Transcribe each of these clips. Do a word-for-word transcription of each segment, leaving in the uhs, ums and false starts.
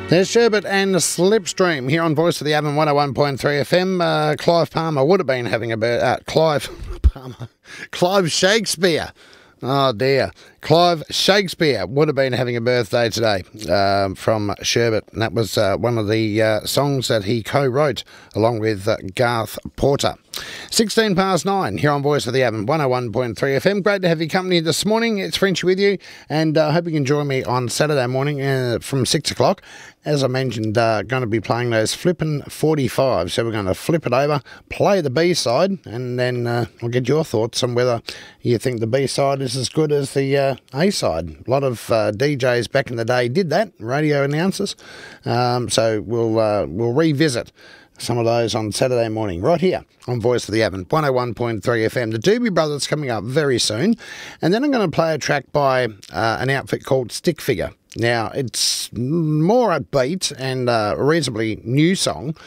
There's Sherbet and Slipstream here on Voice of the Avon one oh one point three F M. Uh, Clive Palmer would have been having a bit. Uh, Clive Palmer. Clive Shakespeare. Oh dear. Clive Shakespeare would have been having a birthday today um, from Sherbet. And that was uh, one of the uh, songs that he co-wrote along with uh, Garth Porter. sixteen past nine here on Voice of the Avon one oh one point three F M. Great to have your company this morning. It's Frenchy with you, and I uh, hope you can join me on Saturday morning uh, from six o'clock. As I mentioned, uh, going to be playing those flippin' forty-five. So we're going to flip it over, play the B-side, and then uh, I'll get your thoughts on whether you think the B-side is as good as the uh, A-side. A lot of uh, D Js back in the day did that, radio announcers. Um, so we'll uh, we'll revisit some of those on Saturday morning, right here on Voice of the Avon, one oh one point three F M. The Doobie Brothers coming up very soon. And then I'm going to play a track by uh, an outfit called Stick Figure. Now, it's more upbeat and uh, a reasonably new song,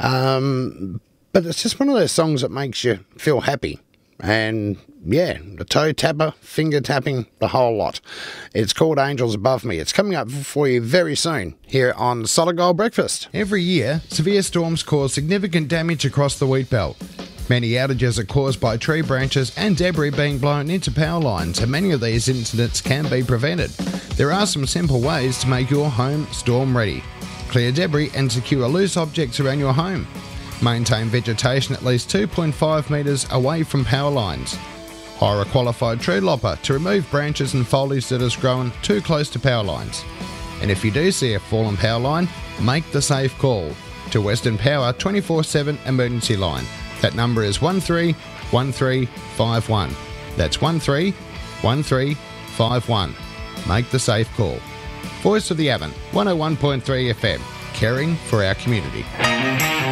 um, but it's just one of those songs that makes you feel happy. And, yeah, the toe tapper, finger tapping, the whole lot. It's called Angels Above Me. It's coming up for you very soon here on Solid Gold Breakfast. Every year, severe storms cause significant damage across the wheat belt. Many outages are caused by tree branches and debris being blown into power lines, and many of these incidents can be prevented. There are some simple ways to make your home storm ready. Clear debris and secure loose objects around your home. Maintain vegetation at least two point five metres away from power lines. Hire a qualified tree lopper to remove branches and foliage that has grown too close to power lines. And if you do see a fallen power line, make the safe call to Western Power twenty-four seven emergency line. That number is one three one three five one. That's one three one three five one. Make the safe call. Voice of the Avon, one oh one point three F M, caring for our community.